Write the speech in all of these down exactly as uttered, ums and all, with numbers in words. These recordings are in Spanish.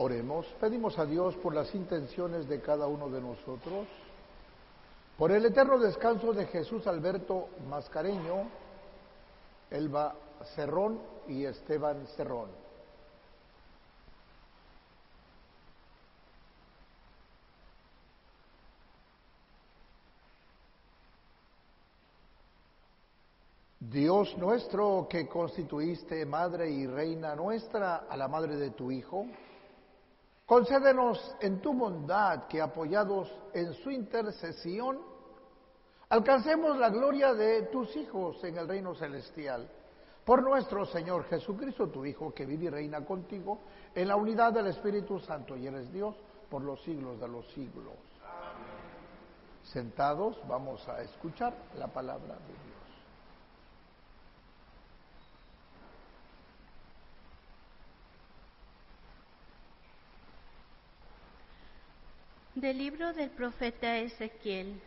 Oremos, pedimos a Dios por las intenciones de cada uno de nosotros, por el eterno descanso de Jesús Alberto Mascareño, Elba Cerrón y Esteban Cerrón. Dios nuestro, que constituiste Madre y Reina nuestra a la Madre de tu Hijo, concédenos en tu bondad que, apoyados en su intercesión, alcancemos la gloria de tus hijos en el reino celestial. Por nuestro Señor Jesucristo, tu Hijo, que vive y reina contigo en la unidad del Espíritu Santo y eres Dios por los siglos de los siglos. Amén. Sentados, vamos a escuchar la palabra de Dios. Del libro del profeta Ezequiel.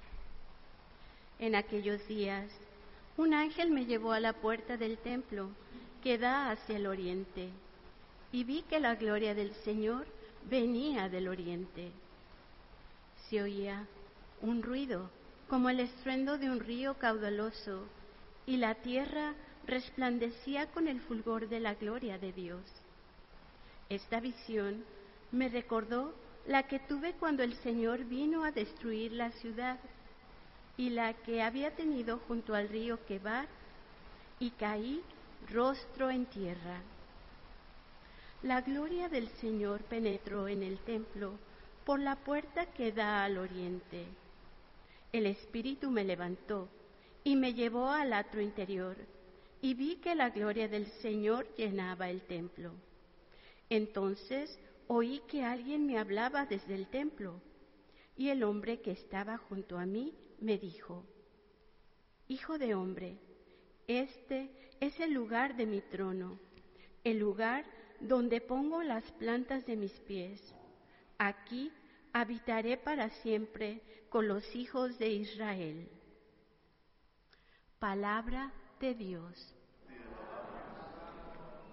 En aquellos días, un ángel me llevó a la puerta del templo que da hacia el oriente, y vi que la gloria del Señor venía del oriente. Se oía un ruido como el estruendo de un río caudaloso, y la tierra resplandecía con el fulgor de la gloria de Dios. Esta visión me recordó la que tuve cuando el Señor vino a destruir la ciudad, y la que había tenido junto al río Quebar, y caí rostro en tierra. La gloria del Señor penetró en el templo por la puerta que da al oriente. El Espíritu me levantó y me llevó al atrio interior, y vi que la gloria del Señor llenaba el templo. Entonces oí que alguien me hablaba desde el templo, y el hombre que estaba junto a mí me dijo: Hijo de hombre, este es el lugar de mi trono, el lugar donde pongo las plantas de mis pies. Aquí habitaré para siempre con los hijos de Israel. Palabra de Dios.